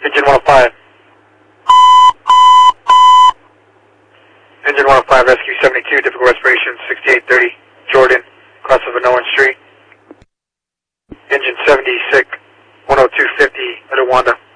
Engine 105. Engine 105, Rescue 72, difficult respiration, 6830, Jordan, cross of Vanoan Street. Engine 70, sick, 10250, Rwanda.